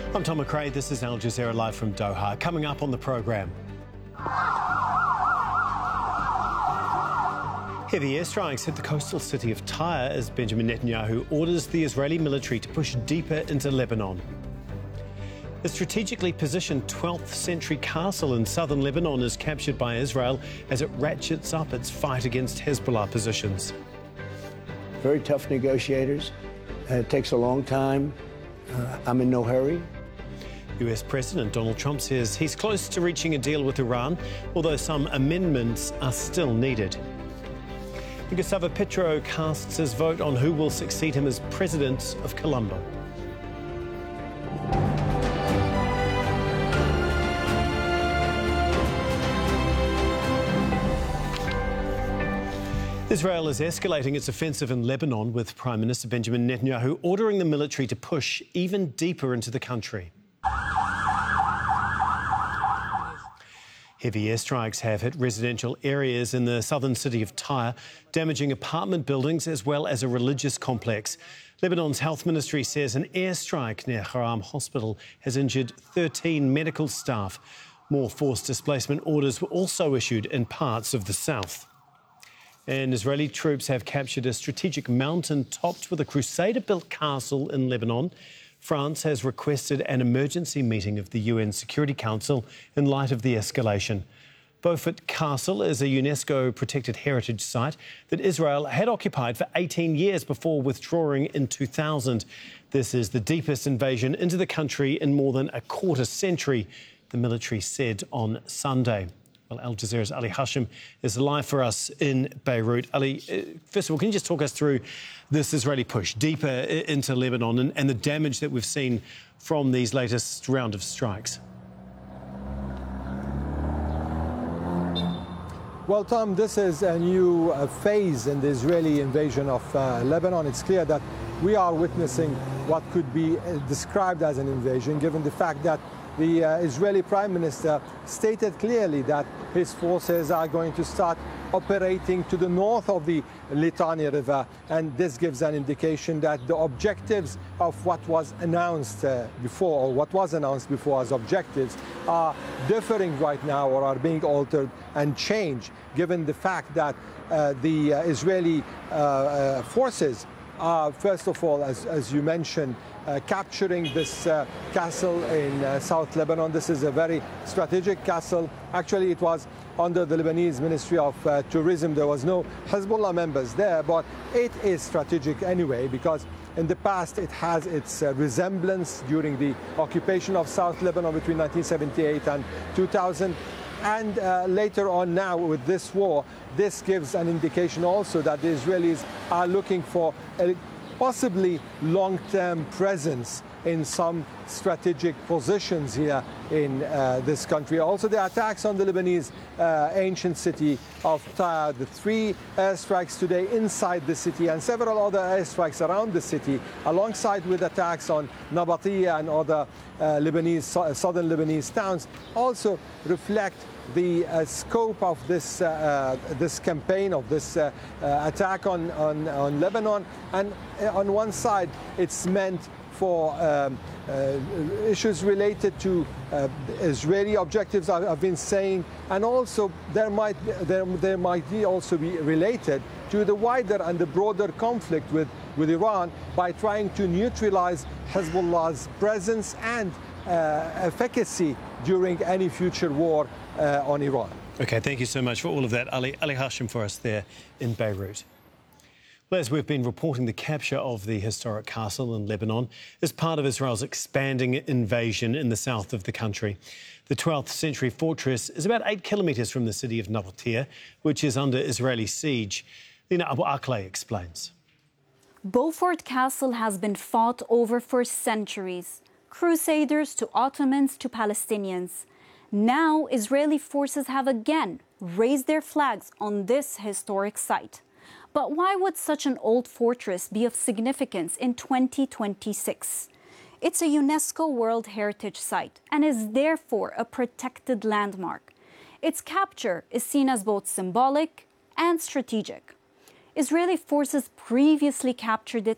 I'm Tom McRae. This is Al Jazeera live from Doha. Coming up on the programme. Heavy airstrikes hit the coastal city of Tyre as Benjamin Netanyahu orders the Israeli military to push deeper into Lebanon. A strategically positioned 12th century castle in southern Lebanon is captured by Israel as it ratchets up its fight against Hezbollah positions. Very tough negotiators. It takes a long time. I'm in no hurry. US President Donald Trump says he's close to reaching a deal with Iran, although some amendments are still needed. Gustavo Petro casts his vote on who will succeed him as president of Colombo. Israel is escalating its offensive in Lebanon, with Prime Minister Benjamin Netanyahu ordering the military to push even deeper into the country. Heavy airstrikes have hit residential areas in the southern city of Tyre, damaging apartment buildings as well as a religious complex. Lebanon's health ministry says an airstrike near Haram Hospital has injured 13 medical staff. More forced displacement orders were also issued in parts of the south. And Israeli troops have captured a strategic mountain topped with a Crusader-built castle in Lebanon. France has requested an emergency meeting of the UN Security Council in light of the escalation. Beaufort Castle is a UNESCO protected heritage site that Israel had occupied for 18 years before withdrawing in 2000. This is the deepest invasion into the country in more than a quarter century, the military said on Sunday. Well, Al Jazeera's Ali Hashim is live for us in Beirut. Ali, first of all, can you just talk us through this Israeli push deeper into Lebanon and the damage that we've seen from these latest round of strikes? Well, Tom, this is a new phase in the Israeli invasion of Lebanon. It's clear that we are witnessing what could be described as an invasion, given the fact that the Israeli Prime Minister stated clearly that his forces are going to start operating to the north of the Litani River, and this gives an indication that the objectives of what was announced before, or what was announced before as objectives, are differing right now or are being altered and changed, given the fact that the Israeli forces are, first of all, as you mentioned, capturing this castle in South Lebanon. This is a very strategic castle. Actually, it was under the Lebanese Ministry of Tourism. There was no Hezbollah members there, but it is strategic anyway, because in the past it has its resemblance during the occupation of South Lebanon between 1978 and 2000. And later on now with this war, this gives an indication also that the Israelis are looking for a possibly long-term presence in some strategic positions here in this country. Also, the attacks on the Lebanese ancient city of Tyre, the 3 airstrikes today inside the city and several other airstrikes around the city, alongside with attacks on Nabatia and other southern Lebanese towns, also reflect the scope of this this campaign, of this attack on Lebanon. And on one side, it's meant for issues related to Israeli objectives, I've been saying, and also there might also be related to the wider and the broader conflict with Iran, by trying to neutralize Hezbollah's presence and efficacy during any future war on Iran. OK, thank you so much for all of that, Ali Hashim, for us there in Beirut. Well, as we've been reporting, the capture of the historic castle in Lebanon is part of Israel's expanding invasion in the south of the country. The 12th century fortress is about 8 kilometres from the city of Nabatia, which is under Israeli siege. Lina Abu Akleh explains. Beaufort Castle has been fought over for centuries. Crusaders to Ottomans to Palestinians. Now, Israeli forces have again raised their flags on this historic site. But why would such an old fortress be of significance in 2026? It's a UNESCO World Heritage Site and is therefore a protected landmark. Its capture is seen as both symbolic and strategic. Israeli forces previously captured it